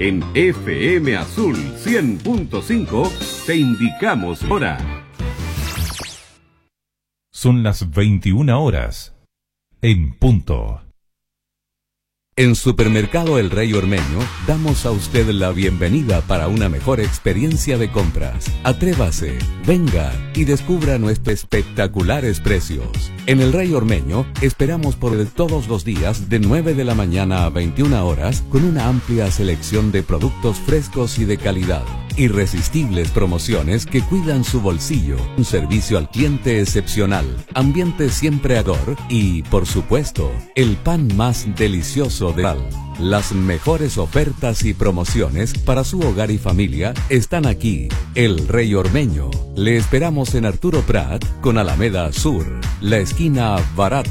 En FM Azul 100.5 te indicamos hora. Son las 21 horas en punto. En Supermercado El Rey Ormeño damos a usted la bienvenida para una mejor experiencia de compras. Atrévase, venga y descubra nuestros espectaculares precios. En El Rey Ormeño esperamos por todos los días de 9 de la mañana a 21 horas con una amplia selección de productos frescos y de calidad. Irresistibles promociones que cuidan su bolsillo, un servicio al cliente excepcional, ambiente siempre agor y, por supuesto, el pan más delicioso de Al. Las mejores ofertas y promociones para su hogar y familia están aquí. El Rey Ormeño. Le esperamos en Arturo Prat con Alameda Sur, la esquina barata.